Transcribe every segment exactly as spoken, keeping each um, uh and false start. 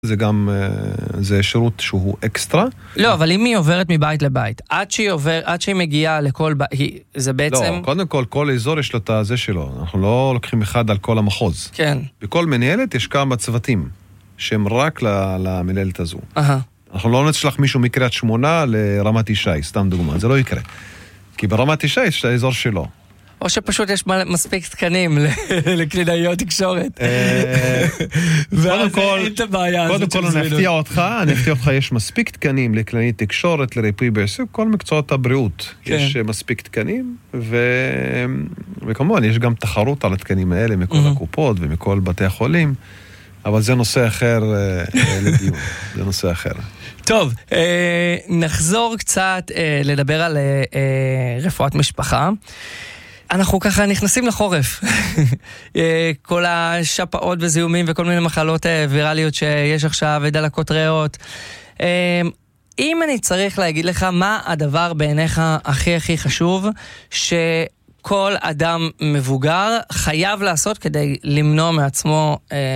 זה גם, זה שירות שהוא אקסטרה. לא, אבל אם היא עוברת מבית לבית, עד שהיא עובר, עד שהיא מגיעה לכל בית, זה בעצם... לא, קודם כל, כל אזור יש לו את הזה שלו. אנחנו לא לוקחים אחד על כל המחוז. כן. בכל מנהלת יש כמה צוותים, שהם רק למנהלת הזו. אהה. אנחנו לא נצלח מישהו מקריית שמונה לרמת ישי, סתם דוגמה, זה לא יקרה. כי ברמת ישי יש את האזור שלו. או שפשוט יש מספיק תקנים לקלינאיות תקשורת. קודם כל, קודם כל אני אפתיע אותך, אני אפתיע אותך, יש מספיק תקנים לקלינאית תקשורת, לריפוי בעיסוק, כל מקצועות הבריאות. יש מספיק תקנים, וכמובן יש גם תחרות על התקנים האלה מכל הקופות ומכל בתי החולים, אבל זה נושא אחר לדיון, זה נושא אחר. טוב, נחזור קצת לדבר על רפואת משפחה. אנחנו ככה נכנסים לחורף. כל השפעות וזיהומים וכל מיני מחלות ויראליות שיש עכשיו ודלקות ריאות. אם אני צריך להגיד לך מה הדבר בעיניך הכי הכי חשוב שכל אדם מבוגר חייב לעשות כדי למנוע מעצמו,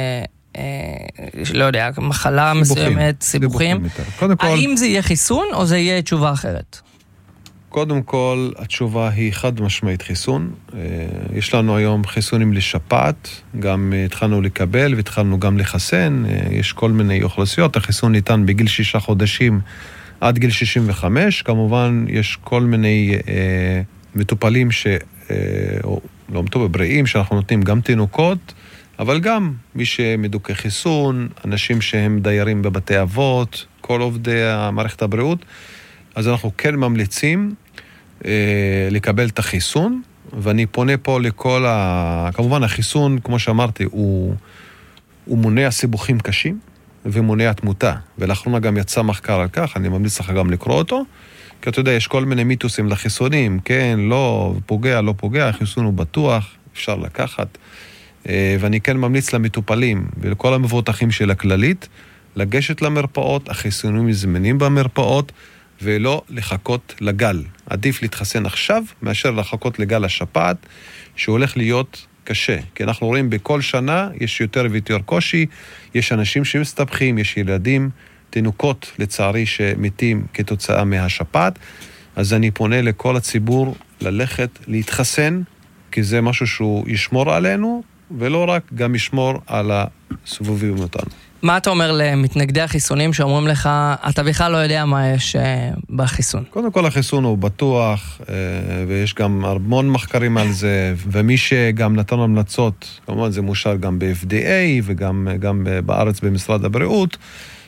לא יודע, מחלה מסוימת, סיבוכים. האם זה יהיה חיסון או זה יהיה תשובה אחרת? קודם כל, התשובה היא חד משמעית חיסון. יש לנו היום חיסונים לשפעת, גם התחלנו לקבל והתחלנו גם לחסן. יש כל מיני אוכלוסיות, החיסון ניתן בגיל שישה חודשים עד גיל שישים וחמש. כמובן, יש כל מיני אה, מטופלים ש... אה, או, לא מטופלים, בריאים, שאנחנו נותנים גם תינוקות, אבל גם מי שמדוכא חיסון, אנשים שהם דיירים בבתי אבות, כל עובדי מערכת הבריאות. אז אנחנו כן ממליצים אה, לקבל את החיסון, ואני פונה פה לכל ה... כמובן, החיסון, כמו שאמרתי, הוא, הוא מונע סיבוכים קשים, ומונע תמותה. ולאחרונה גם יצא מחקר על כך, אני ממליץ לך גם לקרוא אותו, כי אתה יודע, יש כל מיני מיתוסים לחיסונים, כן, לא, פוגע, לא פוגע, החיסון הוא בטוח, אפשר לקחת. אה, ואני כן ממליץ למטופלים, ולכל המבוטחים של הכללית, לגשת למרפאות, החיסונים זמינים במרפאות, ולא לחכות לגל. עדיף להתחסן עכשיו, מאשר לחכות לגל השפעת, שהולך להיות קשה. כי אנחנו רואים בכל שנה, יש יותר ויותר קושי, יש אנשים שמסתבכים, יש ילדים, תינוקות לצערי שמתים כתוצאה מהשפעת, אז אני פונה לכל הציבור ללכת להתחסן, כי זה משהו שהוא ישמור עלינו, ולא רק גם ישמור על הסובבים אותנו. מה אתה אומר למתנגדי החיסונים שאומרים לך, אתה בכלל לא יודע מה יש בחיסון? קודם כל החיסון הוא בטוח, ויש גם המון מחקרים על זה, ומי שגם נתן המלצות, כמובן זה מאושר גם ב-אף די איי, וגם גם בארץ במשרד הבריאות,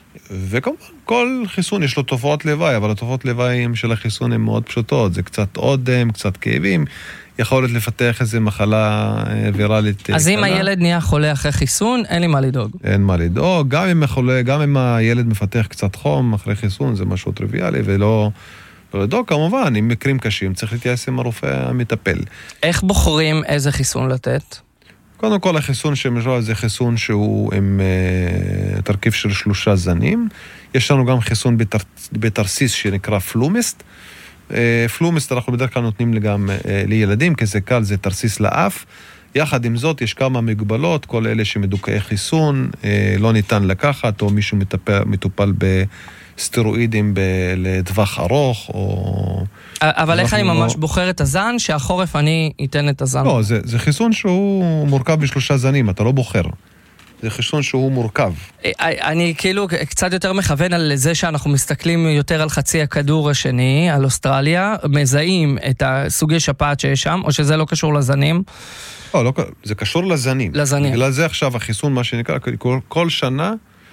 וכמובן כל חיסון יש לו תופעות לוואי, אבל התופעות לוואי של החיסון הן מאוד פשוטות, זה קצת עודם, קצת כאבים, יכולת לפתח איזו מחלה ויראלית. אז אם הילד נהיה חולה אחרי חיסון, אין לי מה לדאוג. אין מה לדאוג, גם אם החולה, גם אם הילד מפתח קצת חום אחרי חיסון, זה משהו טריוויאלי, ולא לא לדאוג, כמובן, עם מקרים קשים, צריך להתייעץ עם הרופא המטפל. איך בוחרים איזה חיסון לתת? קודם כל, החיסון שמזוהה זה חיסון שהוא עם uh, תרכיב של שלושה זנים. יש לנו גם חיסון בתר... בתרסיס שנקרא פלומיסט. Uh, פלומיסט אנחנו בדרך כלל נותנים גם uh, לילדים, כי זה קל, זה תרסיס לאף. יחד עם זאת, יש כמה מגבלות, כל אלה שמדוכאי חיסון, uh, לא ניתן לקחת, או מישהו מטפל, מטופל בסטרואידים ב... לטווח ארוך, או... אבל איך אני ממש בוחר את הזן, שהחורף אני אתן את הזן? לא, זה, זה חיסון שהוא מורכב בשלושה זנים, אתה לא בוחר. זה חיסון שהוא מורכב. אני כאילו קצת יותר מכוון על זה שאנחנו מסתכלים יותר על חצי הכדור השני, על אוסטרליה, מזהים את הסוגי שפעת שיש שם, או שזה לא קשור לזנים? לא, לא, זה קשור לזנים. לזנים. בגלל זה עכשיו החיסון, מה שנקרא, כל, כל שנה,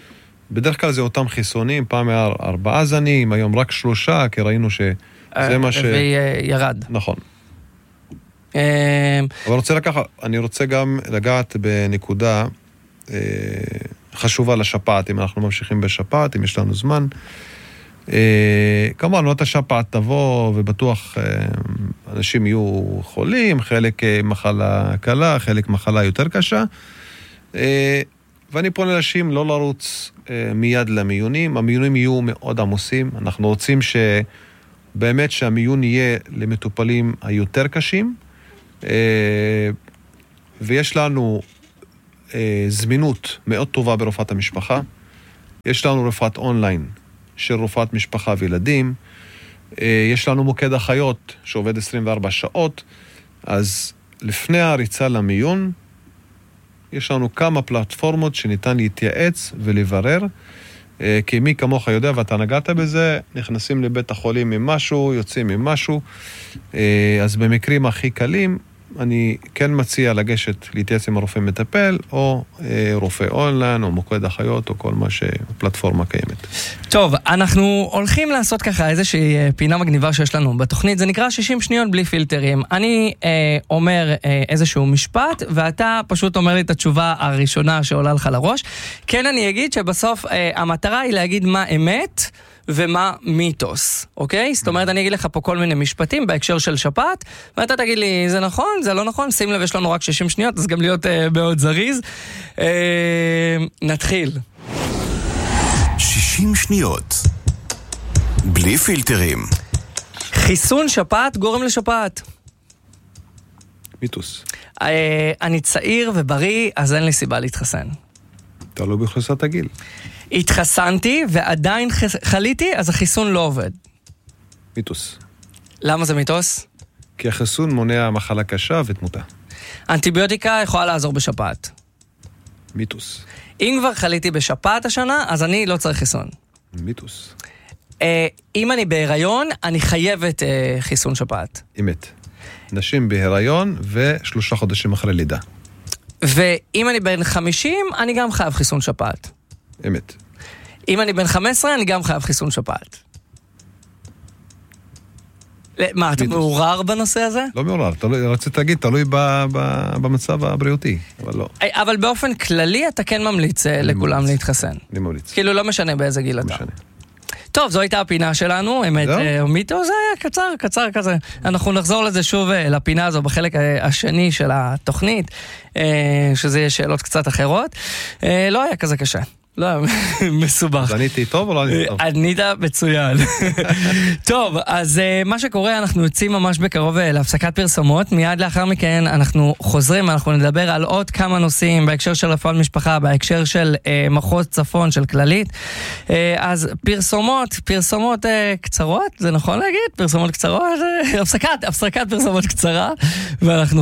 בדרך כלל זה אותם חיסונים, פעם היה ארבעה זנים, היום רק שלושה, כי ראינו ש... זה מה ש... וירד. נכון. אבל רוצה לקחת, אני רוצה גם לגעת בנקודה חשובה לשפעת, אם אנחנו ממשיכים בשפעת, אם יש לנו זמן. כמובן, לא השפעת תבוא, ובטוח אנשים יהיו חולים, חלק מחלה קלה, חלק מחלה יותר קשה. ואני פונה לאנשים לא לרוץ מיד למיונים. המיונים יהיו מאוד עמוסים. אנחנו רוצים ש... באמת שהמיון יהיה למטופלים היותר קשים, ויש לנו זמינות מאוד טובה ברופאת המשפחה. יש לנו רפואת אונליין של רפואת משפחה וילדים, יש לנו מוקד אחיות שעובד עשרים וארבע שעות, אז לפני הריצה למיון, יש לנו כמה פלטפורמות שניתן להתייעץ ולברר, כי מי כמוך יודע, ואתה נגעת בזה, נכנסים לבית החולים עם משהו, יוצאים עם משהו, אז במקרים הכי קלים, אני כן מציע לגשת להתייעץ עם הרופא מטפל, או רופא אונליין, או מוקד אחיות, או כל מה שפלטפורמה קיימת. טוב, אנחנו הולכים לעשות ככה איזושהי פינה מגניבה שיש לנו בתוכנית, זה נקרא שישים שניות בלי פילטרים. אני אה, אומר אה, איזשהו משפט, ואתה פשוט אומר לי את התשובה הראשונה שעולה לך לראש. כן, אני אגיד שבסוף אה, המטרה היא להגיד מה אמת, ומה מיתוס, אוקיי? זאת אומרת, אני אגיד לך פה כל מיני משפטים בהקשר של שפעת, ואתה תגיד לי, זה נכון, זה לא נכון, שים לב, יש לנו רק שישים שניות, אז גם להיות אה, מאוד זריז. אה, נתחיל. שישים שניות. בלי פילטרים. חיסון שפעת גורם לשפעת. מיתוס. אה, אני צעיר ובריא, אז אין לי סיבה להתחסן. תלוי באוכלוסיית הגיל. התחסנתי ועדיין חליתי, אז החיסון לא עובד. מיתוס. למה זה מיתוס? כי החיסון מונע מחלה קשה ותמותה. אנטיביוטיקה יכולה לעזור בשפעת. מיתוס. אם כבר חליתי בשפעת השנה, אז אני לא צריך חיסון. מיתוס. אה, אם אני בהיריון, אני חייבת אה, חיסון שפעת. אמת. נשים בהיריון ושלושה חודשים אחרי לידה. ואם אני בן חמישים, אני גם חייב חיסון שפעת. אמת. אם אני בן חמש עשרה, אני גם חייב חיסון שפעת. מה, אתה מעורר בנושא הזה? לא מעורר, רציתי להגיד, תלוי במצב הבריאותי, אבל לא. אבל באופן כללי אתה כן ממליץ לכולם להתחסן. אני ממליץ. כאילו לא משנה באיזה גיל אתה. טוב, זו הייתה הפינה שלנו, אמת מיתו, זה היה קצר, קצר כזה. אנחנו נחזור לזה שוב לפינה הזו בחלק השני של התוכנית, שזה יהיה שאלות קצת אחרות. לא היה כזה קשה. לא, מסובך. אז עניתי טוב או לא עניתי טוב? ענית מצוין. טוב, אז מה שקורה, אנחנו יוצאים ממש בקרוב להפסקת פרסומות, מיד לאחר מכן אנחנו חוזרים, אנחנו נדבר על עוד כמה נושאים בהקשר של רפואת משפחה, בהקשר של מחוז צפון של כללית. אז פרסומות, פרסומות קצרות, זה נכון להגיד? פרסומות קצרות, הפסקת, הפסקת פרסומות קצרה, ואנחנו...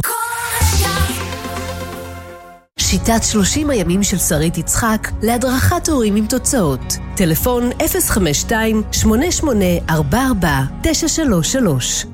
שיטת שלושים הימים של שרית יצחק להדרכת הורים עם תוצאות. טלפון אפס חמש שתיים שמונה שמונה ארבע ארבע תשע שלוש שלוש.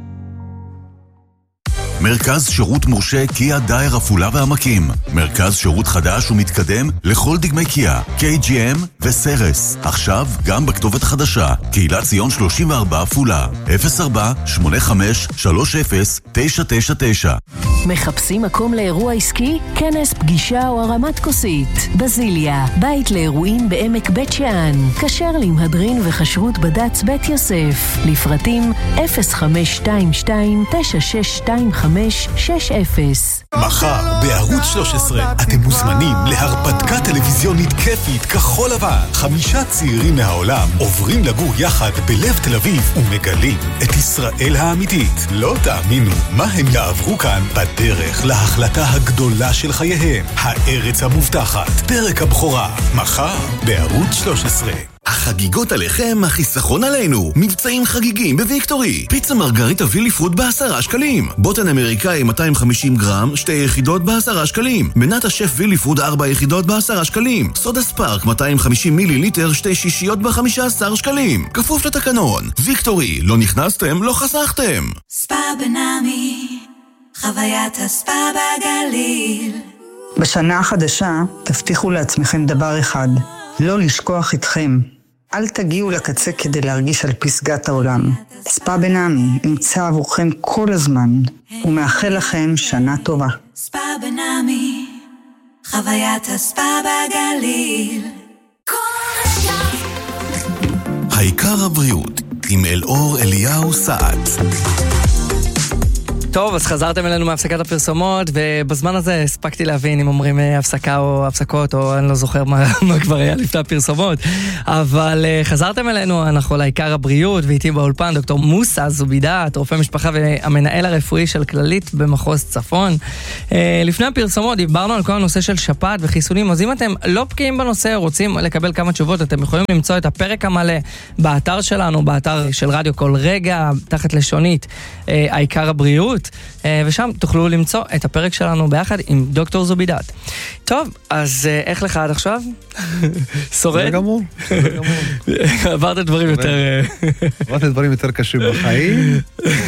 מרכז שירות מורשה קיה דייר עפולה והעמקים. מרכז שירות חדש ומתקדם לכל דגמי קיה, קיי ג'י אם וסרס. עכשיו גם בכתובת חדשה, קהילת ציון שלושים וארבע עפולה, אפס ארבע שמונה חמש שלוש אפס תשע תשע תשע. מחפשים מקום לאירוע עסקי? כנס, פגישה או הרמת כוסית. בזיליה, בית לאירועים בעמק בית שאן. כשר למהדרין וחשרות בד"ץ בית יוסף. לפרטים אפס חמש שתיים שתיים תשע שש שתיים חמש שש אפס. מחר בערוץ שלוש עשרה אתם מוזמנים להרפתקה טלוויזיונית כיפית כחול לבן. חמישה צעירים מהעולם עוברים לגור יחד בלב תל אביב ומגלים את ישראל האמיתית. לא תאמינו מה הם יעברו כאן בדרך להחלטה הגדולה של חייהם. הארץ המובטחת, פרק הבכורה, מחר בערוץ שלוש עשרה. החגיגות עליכם, החיסכון עלינו. מבצעים חגיגים בוויקטורי. פיצה מרגריטה וילי פוד בעשרה שקלים. בוטן אמריקאי מאתיים וחמישים גרם, שתי יחידות בעשרה שקלים. מנת השף וילי פוד ארבע יחידות בעשרה שקלים. סודה ספארק מאתיים וחמישים מיליליטר, שתי שישיות ב-חמישה עשר שקלים. כפוף לתקנון. ויקטורי, לא נכנסתם, לא חסכתם. ספא בנעמי, חוויית הספא בגליל. בשנה החדשה תבטיחו לעצמכם דבר אחד, לא לשכוח איתכם. אל תגיעו לקצה כדי להרגיש על פסגת העולם. ספא בנעמי נמצא עבורכם כל הזמן, ומאחל לכם שנה טובה. ספא בנעמי, חוויית הספא בגליל. העיקר הבריאות עם אלאור אליהו סעד. טוב, אז חזרתם אלינו מהפסקת הפרסומות, ובזמן הזה הספקתי להבין אם אומרים הפסקה או הפסקות, או אני לא זוכר מה, מה כבר היה לפני הפרסומות, אבל חזרתם אלינו, אנחנו לעיקר הבריאות, ואיתי באולפן דוקטור מוסא זובידאת, רופא משפחה והמנהל הרפואי של כללית במחוז צפון. לפני הפרסומות דיברנו על כל הנושא של שפעת וחיסונים, אז אם אתם לא בקיאים בנושא, רוצים לקבל כמה תשובות, אתם יכולים למצוא את הפרק המלא באתר שלנו, באתר של רדיו כל רגע, תחת לשונית, העיקר הבריאות, ושם תוכלו למצוא את הפרק שלנו ביחד עם דוקטור זובידאת. טוב, אז איך לך עד עכשיו? שורד? זה גמור, זה גמור. עברת דברים יותר... עברת דברים יותר קשים בחיים.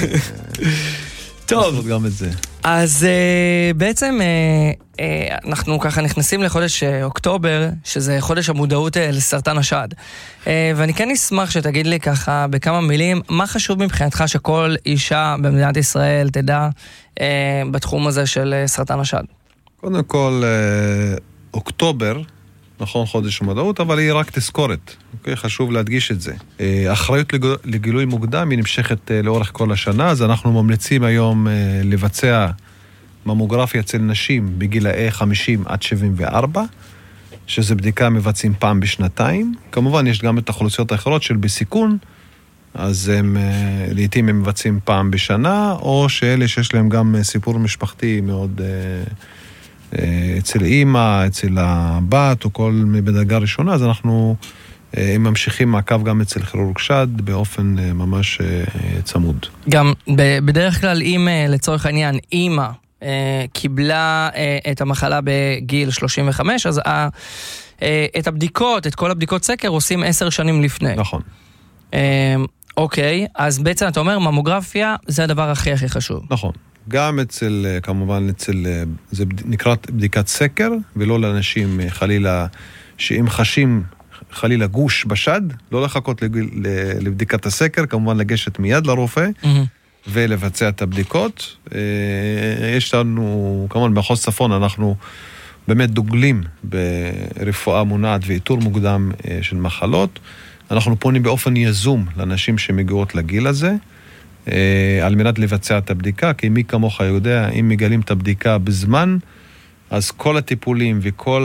טוב, גם את זה. אז בעצם אנחנו ככה נכנסים לחודש אוקטובר, שזה חודש המודעות לסרטן השד. ואני כן אשמח שתגיד לי ככה בכמה מילים, מה חשוב מבחינתך שכל אישה במדינת ישראל תדע בתחום הזה של סרטן השד? קודם כל, אוקטובר, נכון, חודש המודעות, אבל היא רק תזכורת. אוקיי? חשוב להדגיש את זה. האחריות לגילוי מוקדם היא נמשכת לאורך כל השנה, אז אנחנו ממליצים היום לבצע ממוגרפיה אצל נשים בגילאי חמישים עד שבעים וארבע, שזה בדיקה מבצעים פעם בשנתיים. כמובן, יש גם את האוכלוסיות האחרות של בסיכון, אז הם, לעתים הם מבצעים פעם בשנה, או שאלה שיש להם גם סיפור משפחתי מאוד... אצל אימא, אצל הבת, או כל בדרגה ראשונה, אז אנחנו הם ממשיכים מעקב גם אצל כירורג שד, באופן ממש צמוד. גם בדרך כלל, אם לצורך העניין, אימא קיבלה את המחלה בגיל שלושים וחמש, אז את הבדיקות, את כל הבדיקות סקר, עושים עשר שנים לפני. נכון. אוקיי, אז בעצם אתה אומר, ממוגרפיה זה הדבר הכי הכי חשוב. נכון. גם אצל, כמובן, אצל, זה נקרא בדיקת סקר, ולא לאנשים חלילה, שאם חשים חלילה גוש בשד, לא לחכות לבדיקת הסקר, כמובן לגשת מיד לרופא, mm-hmm. ולבצע את הבדיקות. יש לנו, כמובן, במחוז צפון, אנחנו באמת דוגלים ברפואה מונעת ואיתור מוקדם של מחלות. אנחנו פונים באופן יזום לאנשים שמגיעות לגיל הזה, על מנת לבצע את הבדיקה, כי מי כמוך יודע, אם מגלים את הבדיקה בזמן, אז כל הטיפולים וכל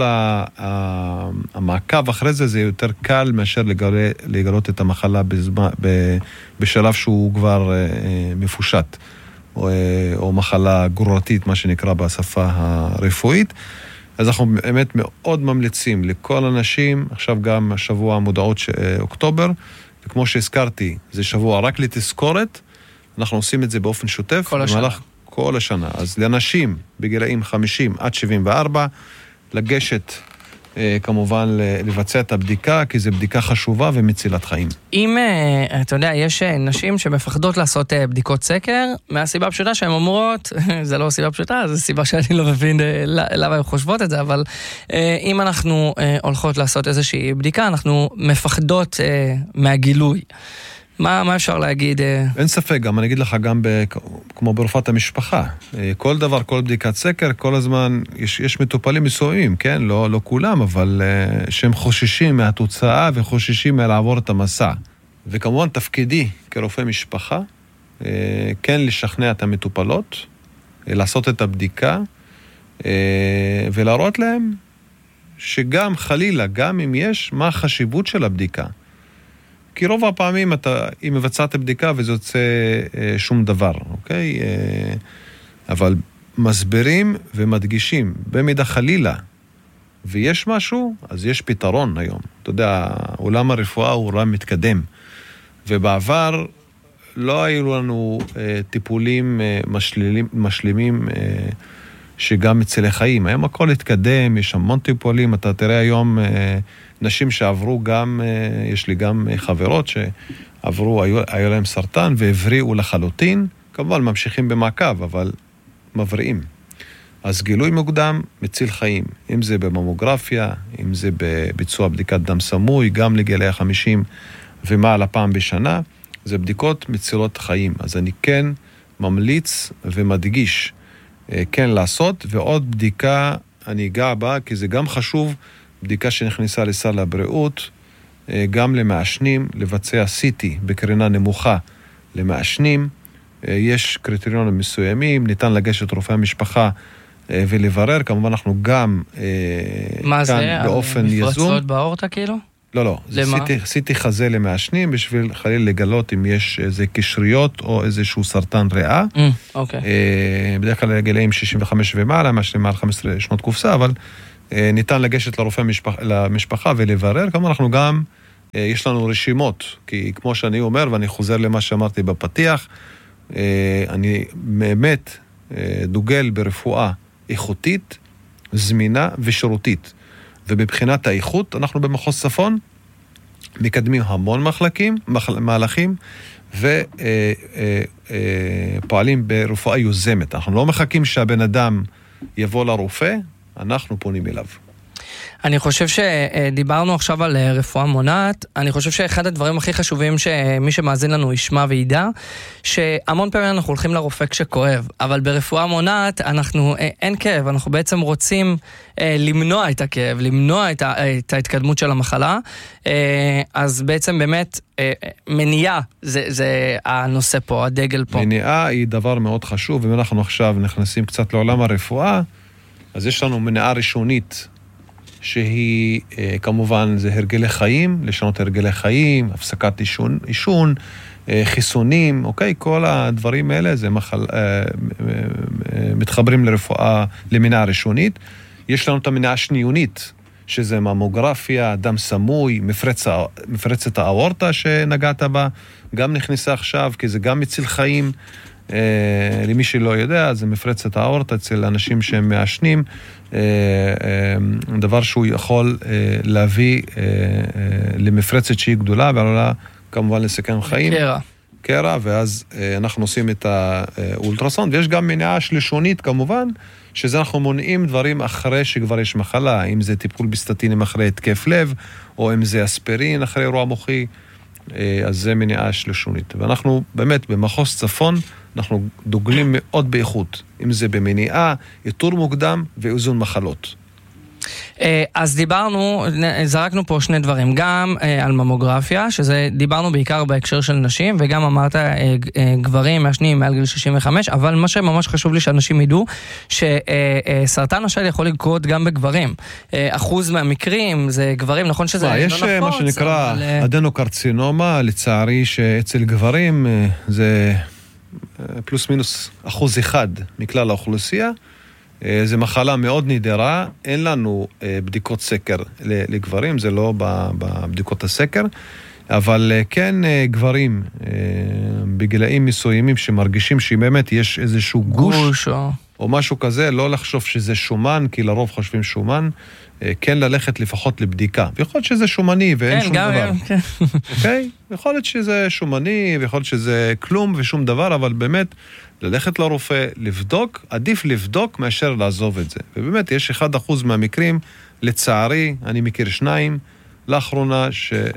המעקב אחרי זה, זה יותר קל מאשר לגלות את המחלה בזמן, בשלב שהוא כבר מפושט, או, או מחלה גרורתית, מה שנקרא בשפה הרפואית. אז אנחנו באמת מאוד ממליצים לכל אנשים, עכשיו גם שבוע המודעות אוקטובר, וכמו שהזכרתי, זה שבוע רק לתזכורת, אנחנו עושים את זה באופן שוטף, כל השנה. במהלך כל השנה. אז לאנשים בגילאים חמישים עד שבעים וארבע, לגשת אה, כמובן לבצע את הבדיקה, כי זו בדיקה חשובה ומצילת חיים. אם, אה, אתה יודע, יש נשים שמפחדות לעשות אה, בדיקות סקר, מהסיבה הפשוטה שהן אומרות, זה לא סיבה פשוטה, זו סיבה שאני לא מבין אה, למה הן חושבות את זה, אבל אה, אם אנחנו אה, הולכות לעשות איזושהי בדיקה, אנחנו מפחדות אה, מהגילוי. מה, מה אפשר להגיד? אין ספק, גם אני אגיד לך גם ב, כמו ברפואת המשפחה. כל דבר, כל בדיקת סקר, כל הזמן, יש, יש מטופלים מסוימים, כן? לא, לא כולם, אבל שהם חוששים מהתוצאה וחוששים מלעבור את המסע. וכמובן, תפקידי כרופא משפחה, כן לשכנע את המטופלות, לעשות את הבדיקה, ולהראות להם שגם חלילה, גם אם יש, מה החשיבות של הבדיקה. כי רוב הפעמים אתה, היא מבצעת בדיקה וזה יוצא אה, שום דבר, אוקיי? אה, אבל מסברים ומדגישים, במידה חלילה, ויש משהו, אז יש פתרון היום. אתה יודע, עולם הרפואה הוא עולם מתקדם, ובעבר לא היו לנו אה, טיפולים אה, משלימים, משלימים אה, שגם מצילי חיים. היום הכל התקדם, יש המון טיפולים, אתה תראה היום... אה, נשים שעברו גם, יש לי גם חברות שעברו, היו, היו להם סרטן והבריאו לחלוטין, כמובן ממשיכים במעקב, אבל מבריאים. אז גילוי מוקדם מציל חיים, אם זה בממוגרפיה, אם זה בביצוע בדיקת דם סמוי, גם לגילאי חמישים ומעלה פעם בשנה, זה בדיקות מצילות חיים. אז אני כן ממליץ ומדגיש כן לעשות, ועוד בדיקה אני אגע בה, כי זה גם חשוב, בדיקה שנכנסה לסל הבריאות, גם למעשנים, לבצע סי טי בקרינה נמוכה למעשנים, יש קריטריונים מסוימים, ניתן לגשת רופא המשפחה ולברר, כמובן אנחנו גם מה זה? באופן יזום. מפרצות באורטה כאילו? לא, לא, זה סיטי חזה למעשנים, בשביל חליל לגלות אם יש איזה קשריות או איזשהו סרטן ריאה. אוקיי. בדרך כלל גילאים שישים וחמש ומעלה, מעשנים מעל חמש עשרה שנות קופסה, אבל ניתן לגשת לרופא למשפחה ולברר, כמובן אנחנו גם, יש לנו רשימות, כי כמו שאני אומר, ואני חוזר למה שאמרתי בפתיח, אני באמת דוגל ברפואה איכותית, זמינה ושירותית. ובבחינת האיכות, אנחנו במחוז צפון מקדמים המון מחלקים, מהלכים, ופועלים ברפואה יוזמת. אנחנו לא מחכים שהבן אדם יבוא לרופא, אנחנו פונים אליו. אני חושב שדיברנו עכשיו על רפואה מונעת, אני חושב שאחד הדברים הכי חשובים שמי שמאזין לנו ישמע וידע, שהמון פעמים אנחנו הולכים לרופא כשכואב, אבל ברפואה מונעת אנחנו, אין כאב, אנחנו בעצם רוצים למנוע את הכאב, למנוע את, ה, את ההתקדמות של המחלה, אז בעצם באמת מניעה, זה, זה הנושא פה, הדגל פה. מניעה היא דבר מאוד חשוב, אם אנחנו עכשיו נכנסים קצת לעולם הרפואה, אז יש לנו מניעה ראשונית, שהיא כמובן זה הרגלי חיים, לשנות הרגלי חיים, הפסקת עישון, עישון, חיסונים, אוקיי? כל הדברים האלה זה מחל, מתחברים לרפואה, למניעה ראשונית. יש לנו את המניעה השניונית, שזה ממוגרפיה, דם סמוי, מפרצ, מפרצת האורטה שנגעת בה, גם נכנסה עכשיו, כי זה גם מציל חיים. למי שלא יודע, זה מפרצת האורטה אצל אנשים שהם מעשנים, דבר שהוא יכול להביא למפרצת שהיא גדולה, ועלולה כמובן לסכן חיים. קרע. קרע, ואז אנחנו עושים את האולטרסאונד, ויש גם מניעה שלישונית כמובן, שזה אנחנו מונעים דברים אחרי שכבר יש מחלה, אם זה טיפול בסטטינים אחרי התקף לב, או אם זה אספירין אחרי אירוע מוחי, אז זה מניעה שלישונית. ואנחנו באמת במחוז צפון, אנחנו דוגלים מאוד באיכות, אם זה במניעה, איתור מוקדם ואיזון מחלות. אז דיברנו, זרקנו פה שני דברים, גם על ממוגרפיה, שזה דיברנו בעיקר בהקשר של נשים, וגם אמרת גברים מעשנים מעל גיל שישים וחמש, אבל מה שממש חשוב לי שאנשים ידעו, שסרטן השד יכול לקרות גם בגברים. אחוז מהמקרים זה גברים, נכון שזה לא נפוץ. יש מה שנקרא אדנוקרצינומה, לצערי שאצל גברים זה פלוס מינוס אחוז אחד מכלל האוכלוסייה, זו מחלה מאוד נדירה, אין לנו בדיקות סקר לגברים, זה לא בבדיקות הסקר, אבל כן גברים בגילאים מסוימים שמרגישים שבאמת יש איזשהו גוש, גוש או... או משהו כזה, לא לחשוב שזה שומן, כי לרוב חושבים שומן, כן ללכת לפחות לבדיקה. ויכול להיות שזה שומני ואין כן, שום גם דבר. כן. אוקיי? יכול להיות שזה שומני, ויכול להיות שזה כלום ושום דבר, אבל באמת ללכת לרופא, לבדוק, עדיף לבדוק מאשר לעזוב את זה. ובאמת יש אחד אחוז מהמקרים, לצערי, אני מכיר שניים, לאחרונה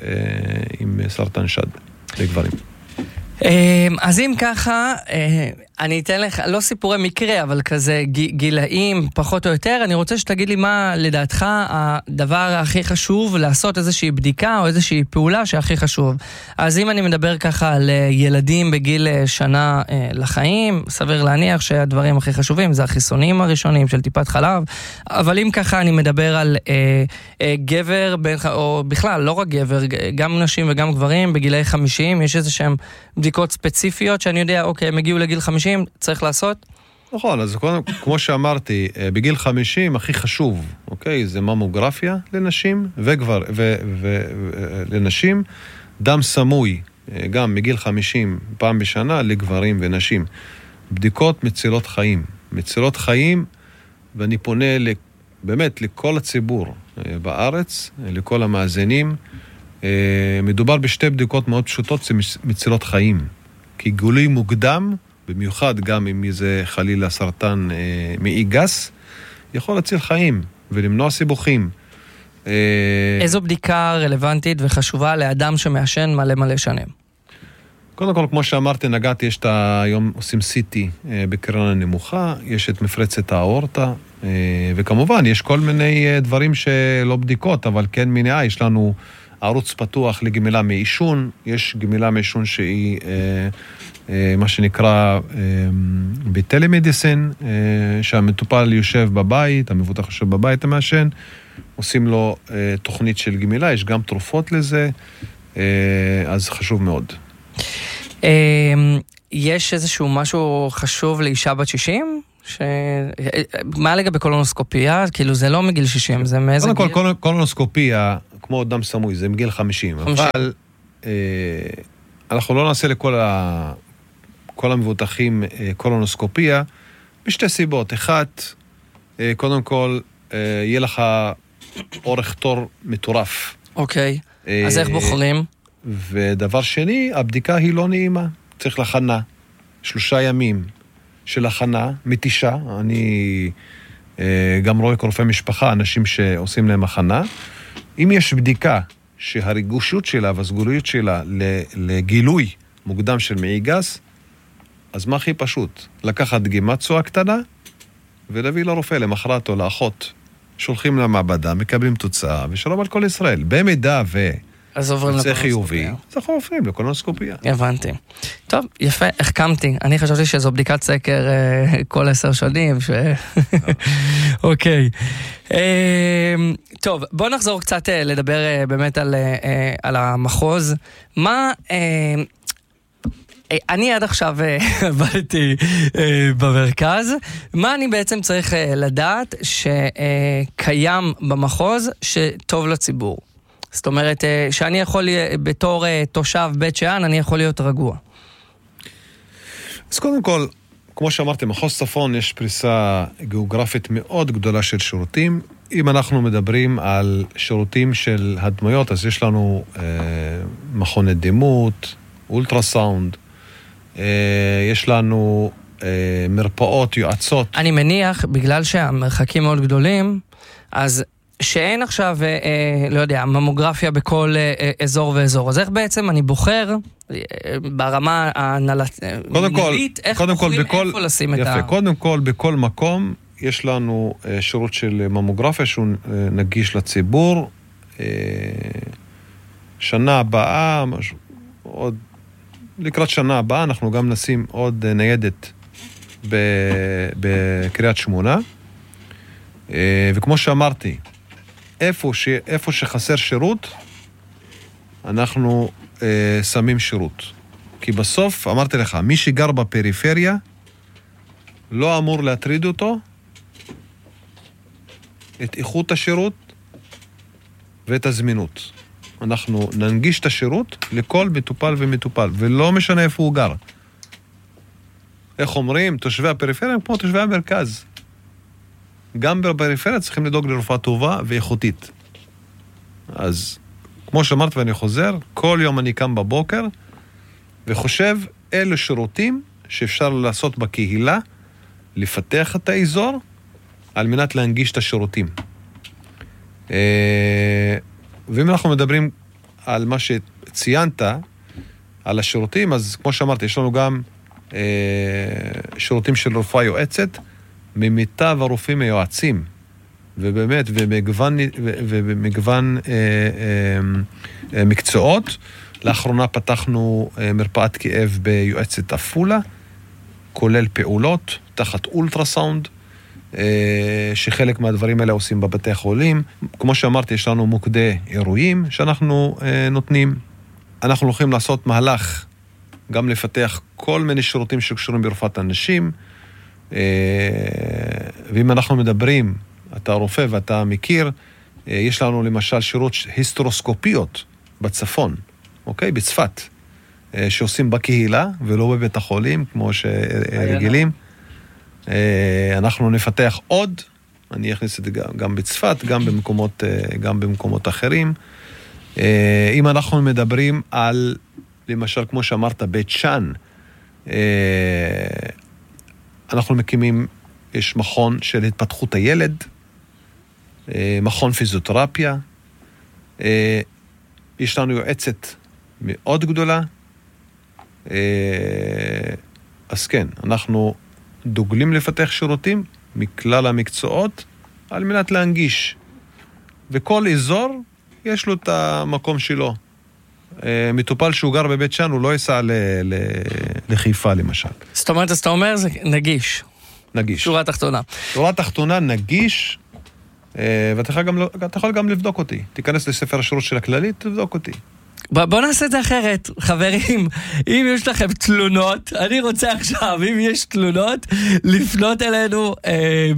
עם סרטן שד לגברים. אז אם ככה, אני אתן לך, לא סיפורי מקרה, אבל כזה גילאים פחות או יותר, אני רוצה שתגיד לי מה לדעתך הדבר הכי חשוב לעשות איזושהי בדיקה או איזושהי פעולה שהכי חשוב. אז אם אני מדבר ככה על ילדים בגיל שנה לחיים, סביר להניח שהדברים הכי חשובים זה החיסונים הראשונים של טיפת חלב, אבל אם ככה אני מדבר על אה, אה, גבר, או בכלל, לא רק גבר, גם נשים וגם גברים בגילי חמישים, יש איזה שהם בדיקות ספציפיות שאני יודע, אוקיי, הם הגיעו לגיל חמישים, צריך לעשות? נכון, אז כמו שאמרתי, בגיל חמישים הכי חשוב, אוקיי, זה ממוגרפיה לנשים וגבר, ולנשים, דם סמוי, גם מגיל חמישים פעם בשנה לגברים ונשים. בדיקות מצילות חיים. מצילות חיים, ואני פונה באמת לכל הציבור בארץ, לכל המאזינים. מדובר בשתי בדיקות מאוד פשוטות, זה מצילות חיים. כי גילוי מוקדם, במיוחד גם אם זה חלילה סרטן אה, מעי גס, יכול להציל חיים ולמנוע סיבוכים. אה... איזו בדיקה רלוונטית וחשובה לאדם שמעשן מלא מלא שנים? קודם כל, כמו שאמרתי, נגעתי, יש את היום עושים סיטי אה, בקרנה נמוכה, יש את מפרצת האורטה, אה, וכמובן יש כל מיני אה, דברים שלא בדיקות, אבל כן מניעה, יש לנו ערוץ פתוח לגמילה מעישון, יש גמילה מעישון שהיא אה, אה, מה שנקרא אה, בטלמדיסין, אה, שהמטופל יושב בבית, המבוטח יושב בבית המעשן, עושים לו אה, תוכנית של גמילה, יש גם תרופות לזה, אה, אז חשוב מאוד. יש איזשהו משהו חשוב לאישה בת שישים? ש... מה לגבי קולונוסקופיה? כאילו זה לא מגיל שישים, זה מאיזה גיל? קודם כל, קולונוסקופיה, כמו דם סמוי, זה מגיל חמישים, אבל אה, אנחנו לא נעשה לכל ה... כל המבוטחים אה, קולונוסקופיה, בשתי סיבות. אחת, אה, קודם כל, אה, יהיה לך אורך תור מטורף. אוקיי, אה, אז איך בוחרים? ודבר שני, הבדיקה היא לא נעימה. צריך לחנה, שלושה ימים של הכנה, מתישה. אני אה, גם רואה כרופאי משפחה, אנשים שעושים להם הכנה. אם יש בדיקה שהרגישות שלה והסגוליות שלה לגילוי מוקדם של מעי גס, אז מה הכי פשוט? לקחת דגימת צואה קטנה ולהביא לרופא, למחרת או לאחות. שולחים למעבדה, מקבלים תוצאה, ושלום על כל ישראל. במידה ו... אז עוברים לקולונוסקופיה. אז אנחנו עוברים לקולונוסקופיה. הבנתי. טוב, יפה, החכמתי. אני חשבתי שזו בדיקת סקר כל עשר שנים. אוקיי. טוב, בואו נחזור קצת לדבר באמת על המחוז. מה... אני עד עכשיו עבדתי במרכז. מה אני בעצם צריך לדעת שקיים במחוז שטוב לציבור? זאת אומרת, שאני יכול, בתור תושב בית שאן, אני יכול להיות רגוע. אז קודם כל, כמו שאמרתי, מחוז צפון יש פריסה גיאוגרפית מאוד גדולה של שירותים. אם אנחנו מדברים על שירותים של הדמיות, אז יש לנו אה, מכוני דימות, אולטרסאונד, אה, יש לנו אה, מרפאות, יועצות. אני מניח, בגלל שהמרחקים מאוד גדולים, אז... שאין עכשיו, אה, לא יודע, ממוגרפיה בכל אה, אזור ואזור. אז איך בעצם אני בוחר אה, ברמה הנהלית, קודם כל, איך קודם בוחרים כל בכל, איפה לשים יפה, את ה... קודם כל, בכל מקום יש לנו אה, שירות של ממוגרפיה שהוא אה, נגיש לציבור. אה, שנה הבאה, משהו, עוד, לקראת שנה הבאה, אנחנו גם נשים עוד אה, ניידת בקריית שמונה. אה, וכמו שאמרתי, איפה, ש... איפה שחסר שירות, אנחנו אה, שמים שירות. כי בסוף, אמרתי לך, מי שגר בפריפריה, לא אמור להטריד אותו את איכות השירות ואת הזמינות. אנחנו ננגיש את השירות לכל מטופל ומטופל, ולא משנה איפה הוא גר. איך אומרים? תושבי הפריפריה הם כמו תושבי המרכז. גם בפריפריה צריכים לדאוג לרפואה טובה ואיכותית. אז כמו שאמרת ואני חוזר, כל יום אני קם בבוקר וחושב אילו שירותים שאפשר לעשות בקהילה, לפתח את האזור על מנת להנגיש את השירותים. ואם אנחנו מדברים על מה שציינת, על השירותים, אז כמו שאמרתי, יש לנו גם שירותים של רפואה יועצת, ממיטב הרופאים היועצים, ובאמת, ומגוון, ומגוון אה, אה, מקצועות. לאחרונה פתחנו אה, מרפאת כאב ביועצת אפולה, כולל פעולות, תחת אולטרסאונד, אה, שחלק מהדברים האלה עושים בבתי החולים. כמו שאמרתי, יש לנו מוקדי אירועים שאנחנו אה, נותנים. אנחנו הולכים לעשות מהלך, גם לפתח כל מיני שירותים שקשורים ברפואת אנשים, ואם אנחנו מדברים, אתה רופא ואתה מכיר, יש לנו למשל שירות היסטרוסקופיות בצפון, אוקיי? בצפת, שעושים בקהילה ולא בבית החולים, כמו שרגילים. אנחנו נפתח עוד, אני אכניס את זה גם בצפת, גם במקומות, גם במקומות אחרים. אם אנחנו מדברים על, למשל, כמו שאמרת, בית שאן, אנחנו מקימים, יש מכון של התפתחות הילד, מכון פיזיותרפיה, יש לנו יועצת מאוד גדולה, אז כן, אנחנו דוגלים לפתח שירותים מכלל המקצועות, על מנת להנגיש. וכל אזור יש לו את המקום שלו. מטופל שהוא גר בבית שאן, הוא לא ייסע ל- ל- לחיפה למשל. זאת אומרת, אז אתה אומר, זה נגיש. נגיש. שורה תחתונה. שורה תחתונה נגיש, ואתה יכול גם, אתה יכול גם לבדוק אותי. תיכנס לספר השירות של הכללית, תבדוק אותי. בואו נעשה את זה אחרת, חברים. אם יש לכם תלונות, אני רוצה עכשיו, אם יש תלונות, לפנות אלינו אה,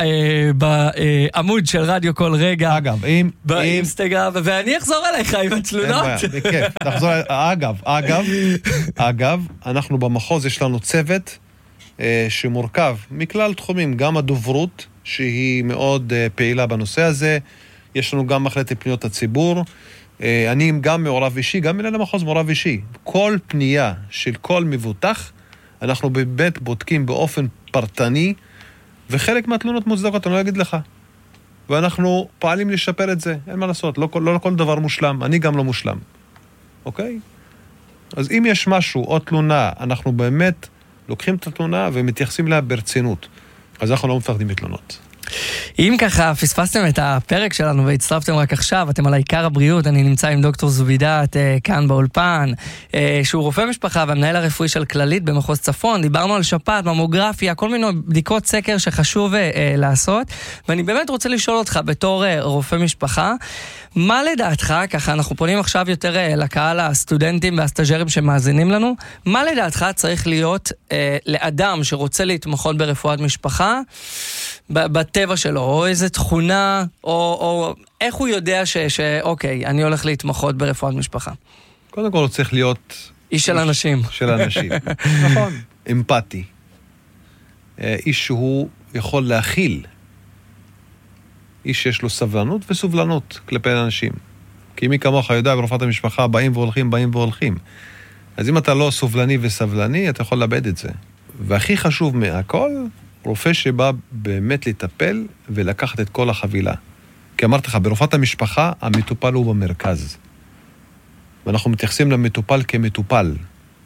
בעמוד אה, של רדיו כל רגע. אגב, אם... באינסטגרם, אם... ואני אחזור אליך עם התלונות. בכיף, תחזור, אגב, אגב, אגב, אנחנו במחוז, יש לנו צוות אה, שמורכב מכלל תחומים, גם הדוברות, שהיא מאוד אה, פעילה בנושא הזה, יש לנו גם מחלקת פניות הציבור, אני גם מעורב אישי, גם מנהל המחוז מעורב אישי. כל פנייה של כל מבוטח, אנחנו בבית בודקים באופן פרטני, וחלק מהתלונות מוצדקות, אני לא אגיד לך. ואנחנו פועלים לשפר את זה, אין מה לעשות, לא, לא כל דבר מושלם, אני גם לא מושלם. אוקיי? אז אם יש משהו או תלונה, אנחנו באמת לוקחים את התלונה ומתייחסים לה ברצינות. אז אנחנו לא מפחדים מתלונות. אם ככה פספסתם את הפרק שלנו והצטרפתם רק עכשיו, אתם על העיקר הבריאות, אני נמצא עם דוקטור זובידת כאן באולפן, שהוא רופא משפחה והמנהל הרפואי של כללית במחוז צפון. דיברנו על שפעת, ממוגרפיה, כל מיני בדיקות סקר שחשוב לעשות, ואני באמת רוצה לשאול אותך בתור רופא משפחה, מה לדעתך, ככה אנחנו פונים עכשיו יותר לקהל הסטודנטים והסטאג'רים שמאזינים לנו, מה לדעתך צריך להיות לאדם שרוצה להתמחות ברפואת משפחה, בטבע שלו, או איזו תכונה, או, או איך הוא יודע ש, שאוקיי, אני הולך להתמחות ברפואת משפחה? קודם כל הוא צריך להיות... איש של אנשים. של אנשים. נכון. אמפתי. איש שהוא יכול להכיל. איש שיש לו סבלנות וסובלנות כלפי אנשים. כי מי כמוך יודע, ברפואת המשפחה באים והולכים, באים והולכים. אז אם אתה לא סובלני וסבלני, אתה יכול לאבד את זה. והכי חשוב מהכל, רופא שבא באמת לטפל ולקחת את כל החבילה. כי אמרתי לך, ברפואת המשפחה, המטופל הוא במרכז. ואנחנו מתייחסים למטופל כמטופל,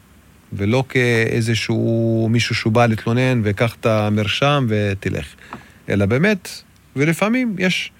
ולא כאיזשהו מישהו שהוא בא להתלונן וקח את המרשם ותלך. אלא באמת, ולפעמים יש,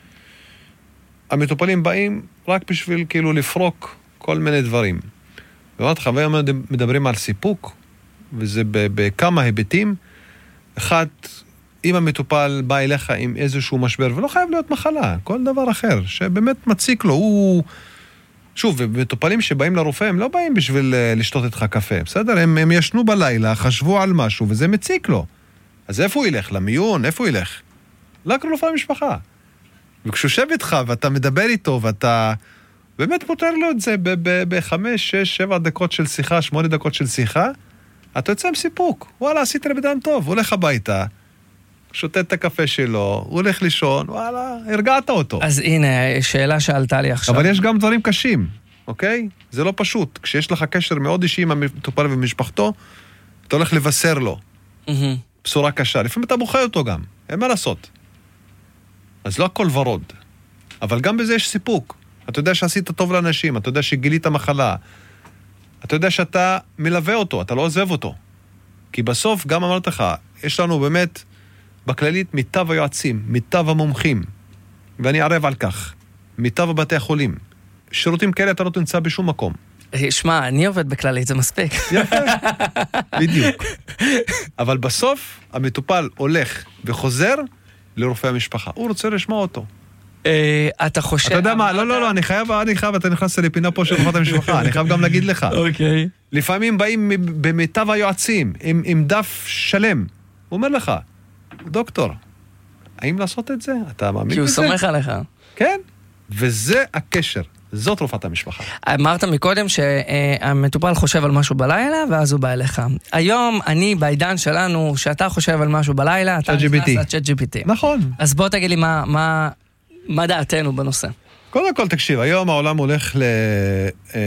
המטופלים באים רק בשביל כאילו לפרוק כל מיני דברים. ואמרתי לך, והיום מדברים על סיפוק, וזה בכמה היבטים. אחד, אם המטופל בא אליך עם איזשהו משבר, ולא חייב להיות מחלה, כל דבר אחר, שבאמת מציק לו, הוא... שוב, ומטופלים שבאים לרופא, הם לא באים בשביל לשתות איתך קפה, בסדר? הם, הם ישנו בלילה, חשבו על משהו, וזה מציק לו. אז איפה הוא ילך? למיון? איפה הוא ילך? רק לרופא המשפחה. וכשהוא שב איתך, ואתה מדבר איתו, ואתה באמת פותר לו את זה בחמש, שש, שבע דקות של שיחה, שמונה דקות של שיחה, אתה יוצא עם סיפוק. וואלה, עשית לבדם טוב. הוא הולך הביתה, שותה את הקפה שלו, הוא הולך לישון, וואלה, הרגעת אותו. אז הנה, שאלה שעלתה לי עכשיו. אבל יש גם דברים קשים, אוקיי? זה לא פשוט. כשיש לך קשר מאוד אישי עם המטופל ומשפחתו, אתה הולך לבשר לו. בשורה קשה. לפעמים אתה בוכה אותו גם. אין מה לעשות. אז לא הכל ורוד. אבל גם בזה יש סיפוק. אתה יודע שעשית טוב לאנשים, אתה יודע שגילית מחלה, אתה יודע שאתה מלווה אותו, אתה לא עוזב אותו. כי בסוף, גם אמרת לך, יש לנו באמת בכללית מיטב היועצים, מיטב המומחים, ואני ערב על כך, מיטב הבתי החולים. שירותים כאלה אתה לא תמצא בשום מקום. שמע, אני עובד בכללית, זה מספיק. יפה, בדיוק. אבל בסוף, המטופל הולך וחוזר לרופא המשפחה. הוא רוצה לשמוע אותו. אתה חושב... אתה יודע מה, לא, לא, לא, אני חייב, אני חייב, אתה נכנס לפינה פה של רופאת המשפחה, אני חייב גם להגיד לך. אוקיי. לפעמים באים במיטב היועצים, עם, עם דף שלם. הוא אומר לך, דוקטור, האם לעשות את זה? אתה מאמין בזה? כי הוא סומך עליך. כן, וזה הקשר. זאת רופאת המשפחה. אמרת מקודם שהמטופל חושב על משהו בלילה, ואז הוא בא אליך. היום, אני, בעידן שלנו, שאתה חושב על משהו בלילה, אתה נכנס ל-צ'אט ג'י פי טי. נכון. אז בוא תגיד לי מה, מה, מה דעתנו בנושא. קודם כל, תקשיב, היום העולם הולך ל... אה,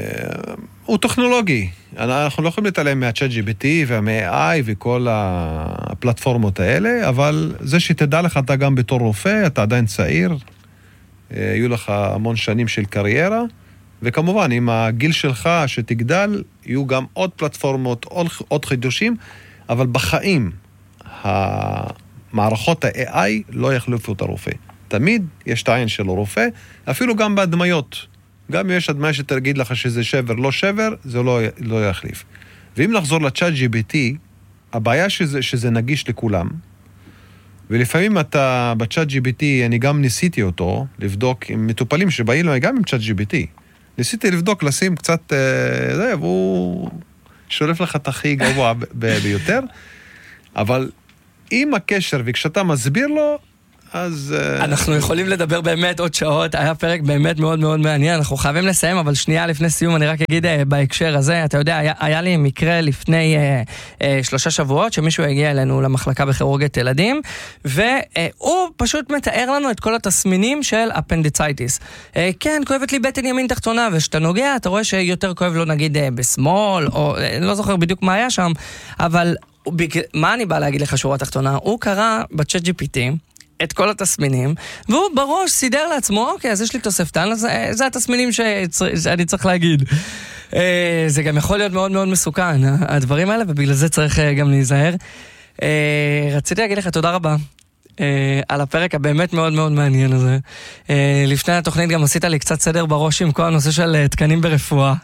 הוא טכנולוגי. אנחנו לא יכולים להתעלם מה-צ'אט ג'י פי טי ומה-איי איי וכל הפלטפורמות האלה, אבל זה שתדע לך, אתה גם בתור רופא, אתה עדיין צעיר, יהיו לך המון שנים של קריירה, וכמובן, עם הגיל שלך שתגדל, יהיו גם עוד פלטפורמות, עוד, עוד חידושים, אבל בחיים, המערכות ה-איי איי לא יחליפו את הרופא. תמיד יש את העין של הרופא, אפילו גם בהדמיות. גם אם יש הדמיה שתגיד לך שזה שבר, לא שבר, זה לא, לא יחליף. ואם נחזור לצ'אט ג'י פי טי, הבעיה שזה, שזה נגיש לכולם, ולפעמים אתה בצ'אט ג'י פי טי, אני גם ניסיתי אותו, לבדוק עם מטופלים שבאים לו גם עם צ'אט ג'י פי טי. ניסיתי לבדוק, לשים קצת, זה, והוא שורף לך את הכי גבוה ביותר, אבל עם הקשר, וכשאתה מסביר לו, אז... אנחנו יכולים לדבר באמת עוד שעות, היה פרק באמת מאוד מאוד מעניין, אנחנו חייבים לסיים, אבל שנייה לפני סיום אני רק אגיד בהקשר הזה, אתה יודע, היה, היה לי מקרה לפני אה, אה, שלושה שבועות, שמישהו הגיע אלינו למחלקה בכירורגית ילדים, והוא פשוט מתאר לנו את כל התסמינים של אפנדיצייטיס. אה, כן, כואבת לי בטן ימין תחתונה, ושאתה נוגע, אתה רואה שיותר כואב לו נגיד אה, בשמאל, או אה, לא זוכר בדיוק מה היה שם, אבל מה אני בא להגיד לך שורה תחתונה? הוא קרא בצ'אט ג'י פי טי, את כל התסמינים, והוא בראש סידר לעצמו, אוקיי, אז יש לי תוספתן, אז זה התסמינים שאני צריך להגיד. זה גם יכול להיות מאוד מאוד מסוכן, הדברים האלה, ובגלל זה צריך גם להיזהר. רציתי להגיד לך תודה רבה. על הפרק הבאמת מאוד מאוד מעניין הזה. לפני התוכנית גם עשית לי קצת סדר בראש עם כל הנושא של תקנים ברפואה.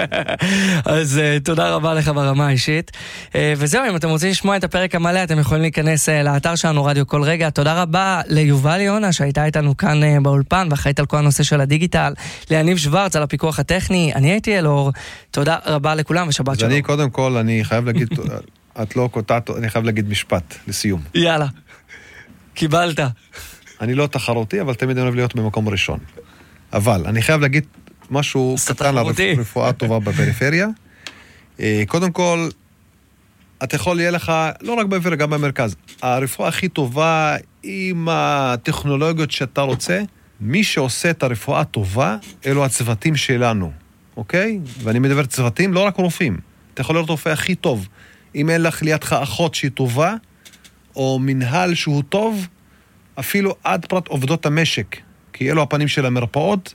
אז תודה רבה לך ברמה האישית. וזהו, אם אתם רוצים לשמוע את הפרק המלא, אתם יכולים להיכנס לאתר שלנו רדיו כל רגע. תודה רבה ליובל יונה שהייתה איתנו כאן באולפן ואחראית על כל הנושא של הדיגיטל. ליניב שוורץ על הפיקוח הטכני. אני הייתי אלאור. תודה רבה לכולם ושבת שלום. ואני קודם כל, אני חייב להגיד, את לא קוטעת, אני חייב להגיד משפט לסיום. יאללה. קיבלת. אני לא תחרותי, אבל תמיד אני אוהב להיות במקום ראשון. אבל אני חייב להגיד משהו קטן על רפואה טובה בפריפריה. קודם כל, אתה יכול יהיה לך, לא רק בפריפריה, גם במרכז. הרפואה הכי טובה עם הטכנולוגיות שאתה רוצה, מי שעושה את הרפואה הטובה, אלו הצוותים שלנו, אוקיי? ואני מדבר צוותים, לא רק רופאים. אתה יכול להיות רופא הכי טוב. אם אין לך לידך אחות שהיא טובה, או מנהל שהוא טוב, אפילו עד פרט עובדות המשק, כי אלו הפנים של המרפאות,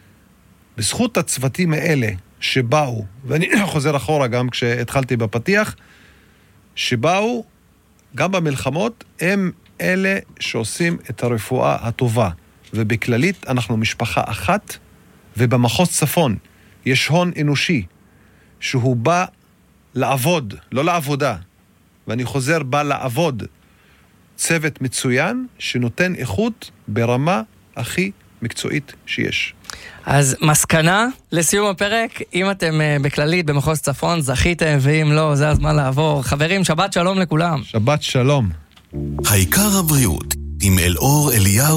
בזכות הצוותים האלה שבאו, ואני חוזר אחורה גם כשהתחלתי בפתיח, שבאו גם במלחמות, הם אלה שעושים את הרפואה הטובה, ובכללית אנחנו משפחה אחת, ובמחוז צפון יש הון אנושי, שהוא בא לעבוד, לא לעבודה, ואני חוזר, בא לעבוד, צוות מצוין שנותן איכות ברמה הכי מקצועית שיש. אז מסקנה לסיום הפרק, אם אתם בכללית במחוז צפון זכיתם, ואם לא, זה הזמן לעבור. חברים, שבת שלום לכולם. שבת שלום. העיקר הבריאות עם אלאור אליהו